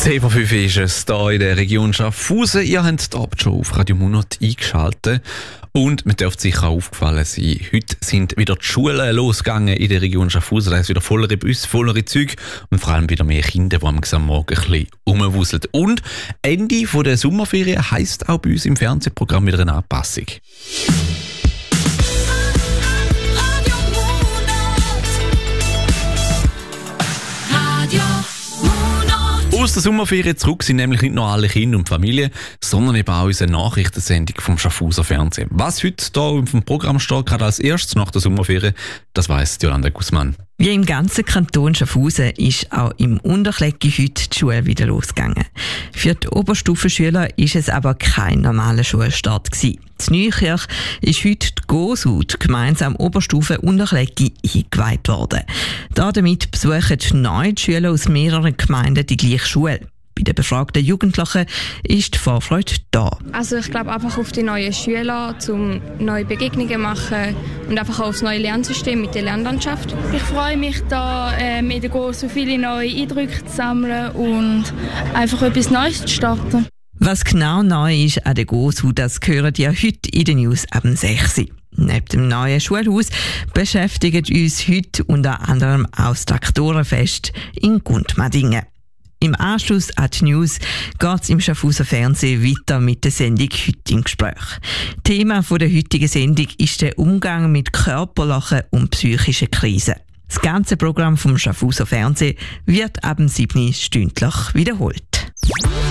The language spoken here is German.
10:05 ist es hier in der Region Schaffhausen. Ihr habt die Abend schon auf Radio Monat eingeschaltet. Und mir dürfte sicher aufgefallen sein, heute sind wieder die Schulen losgegangen in der Region Schaffhausen. Da ist wieder vollere Busse, vollere Züge und vor allem wieder mehr Kinder, die am Morgen ein bisschen rumwuseln. Und Ende der Sommerferien heisst auch bei uns im Fernsehprogramm wieder eine Anpassung. Aus der Sommerferien zurück sind nämlich nicht nur alle Kinder und Familien, sondern eben auch unsere Nachrichtensendung vom Schaffhauser Fernsehen. Was heute hier auf dem Programm steht, gerade als erstes nach der Sommerferien, das weiss Jolanda Guzman. Wie im ganzen Kanton Schaffhausen ist auch im Unterkleggi heute die Schule wieder losgegangen. Für die Oberstufenschüler ist es aber kein normaler Schulstart gewesen. In Neukirch ist heute die Goshut gemeinsam Oberstufe Unterkleggi eingeweiht worden. Damit besuchen neue Schüler aus mehreren Gemeinden die gleiche Schule. Bei den befragten Jugendlichen ist die Vorfreude da. Also ich glaube einfach auf die neuen Schüler, um neue Begegnungen zu machen und einfach auch aufs neue Lernsystem mit der Lernlandschaft. Ich freue mich, da in der Go so viele neue Eindrücke zu sammeln und einfach etwas Neues zu starten. Was genau neu ist an der GoSu, das hören ja heute in den News ab 6 Uhr. Neben dem neuen Schulhaus beschäftigt uns heute unter anderem auch das Traktorenfest in Gundmadingen. Im Anschluss an die News geht es im Schaffhauser Fernsehen weiter mit der Sendung «Heute im Gespräch». Thema der heutigen Sendung ist der Umgang mit körperlichen und psychischen Krisen. Das ganze Programm vom Schaffhauser Fernsehen wird ab 7 Uhr stündlich wiederholt.